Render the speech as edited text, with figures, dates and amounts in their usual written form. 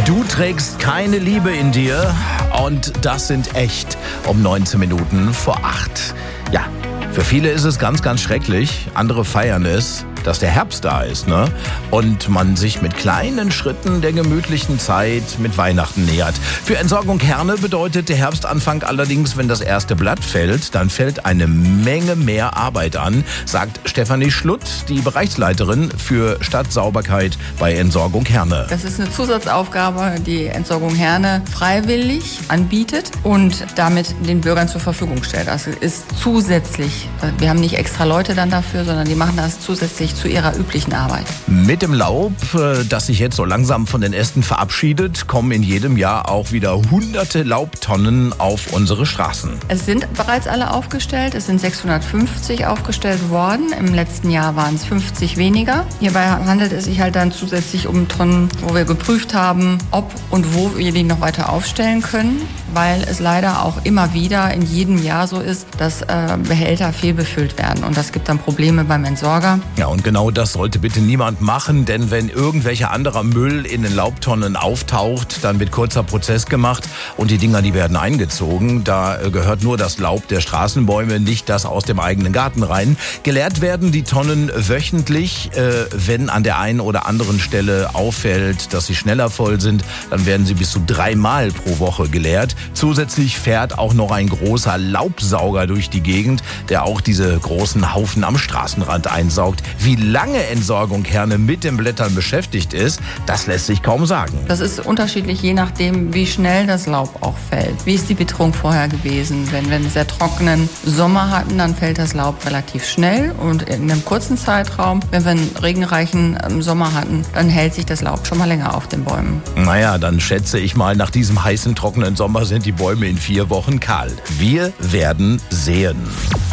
Du trägst keine Liebe in dir und das sind echt um 19 Minuten vor 8. Ja, für viele ist es ganz, ganz schrecklich. Andere feiern es, dass der Herbst da ist, ne? Und man sich mit kleinen Schritten der gemütlichen Zeit mit Weihnachten nähert. Für Entsorgung Herne bedeutet der Herbstanfang allerdings, wenn das erste Blatt fällt, dann fällt eine Menge mehr Arbeit an, sagt Stefanie Schlutt, die Bereichsleiterin für Stadtsauberkeit bei Entsorgung Herne. Das ist eine Zusatzaufgabe, die Entsorgung Herne freiwillig anbietet und damit den Bürgern zur Verfügung stellt. Also ist zusätzlich. Wir haben nicht extra Leute dann dafür, sondern die machen das zusätzlich zu ihrer üblichen Arbeit. Mit dem Laub, das sich jetzt so langsam von den Ästen verabschiedet, kommen in jedem Jahr auch wieder hunderte Laubtonnen auf unsere Straßen. Es sind bereits alle aufgestellt. Es sind 650 aufgestellt worden. Im letzten Jahr waren es 50 weniger. Hierbei handelt es sich halt dann zusätzlich um Tonnen, wo wir geprüft haben, ob und wo wir die noch weiter aufstellen können, weil es leider auch immer wieder in jedem Jahr so ist, dass Behälter fehlbefüllt werden. Und das gibt dann Probleme beim Entsorger. Ja, und genau das sollte bitte niemand machen, denn wenn irgendwelcher anderer Müll in den Laubtonnen auftaucht, dann wird kurzer Prozess gemacht und die Dinger, die werden eingezogen. Da gehört nur das Laub der Straßenbäume, nicht das aus dem eigenen Garten rein. Geleert werden die Tonnen wöchentlich. Wenn an der einen oder anderen Stelle auffällt, dass sie schneller voll sind, dann werden sie bis zu 3 Mal pro Woche geleert. Zusätzlich fährt auch noch ein großer Laubsauger durch die Gegend, der auch diese großen Haufen am Straßenrand einsaugt. Wie lange Entsorgung Herne mit den Blättern beschäftigt ist, das lässt sich kaum sagen. Das ist unterschiedlich, je nachdem, wie schnell das Laub auch fällt. Wie ist die Witterung vorher gewesen? Wenn wir einen sehr trockenen Sommer hatten, dann fällt das Laub relativ schnell und in einem kurzen Zeitraum. Wenn wir einen regenreichen Sommer hatten, dann hält sich das Laub schon mal länger auf den Bäumen. Naja, dann schätze ich mal, nach diesem heißen, trockenen Sommer sind die Bäume in 4 Wochen kahl. Wir werden sehen.